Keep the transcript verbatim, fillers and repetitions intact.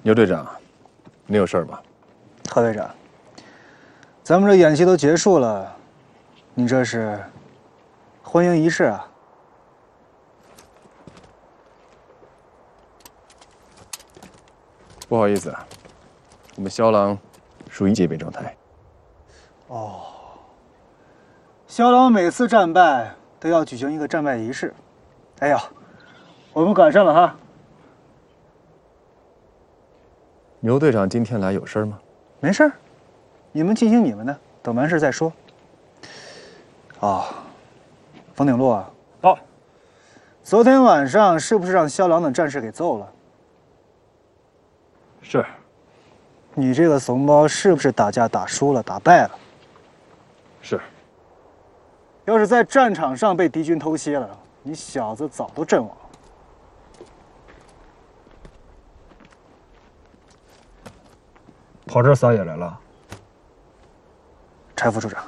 牛队长，你有事儿吧？ 贺队长，咱们这演习都结束了，你这是欢迎仪式啊？ 不好意思啊，我们骁狼属于戒备状态。 哦，骁狼每次战败都要举行一个战败仪式。哎呀，我们赶上了哈。 牛队长今天来有事吗？ 没事儿，你们进行你们的，等完事再说。哦，冯鼎洛啊， 到。 昨天晚上是不是让骁狼的战士给揍了？ 是。 你这个怂包是不是打架打输了，打败了？ 是。 要是在战场上被敌军偷袭了，你小子早都阵亡了。 跑这儿撒野来了？ 柴副处长。